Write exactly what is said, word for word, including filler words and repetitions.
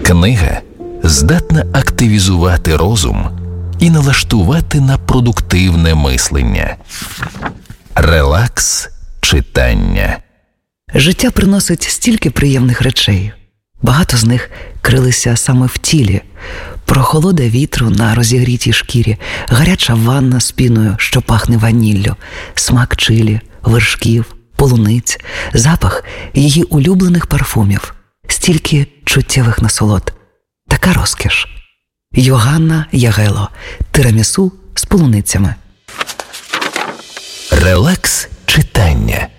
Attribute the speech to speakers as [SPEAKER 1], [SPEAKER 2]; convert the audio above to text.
[SPEAKER 1] Книга здатна активізувати розум і налаштувати на продуктивне мислення. Релакс читання.
[SPEAKER 2] Життя приносить стільки приємних речей. Багато з них крилися саме в тілі. Прохолода вітру на розігрітій шкірі, гаряча ванна з піною, що пахне ваніллю, смак чилі, вершків, полуниць, запах її улюблених парфумів. Стільки чуттєвих насолод. Така розкіш. Йоганна Ягело. Тирамісу з полуницями.
[SPEAKER 1] Релакс читання.